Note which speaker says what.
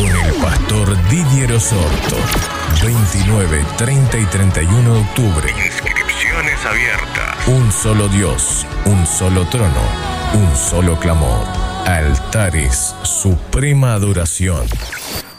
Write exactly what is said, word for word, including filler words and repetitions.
Speaker 1: con el pastor Didier Osorto. veintinueve, treinta y treinta y uno de octubre. Inscripciones abiertas. Un solo Dios, un solo trono, un solo clamor. Altares, suprema adoración.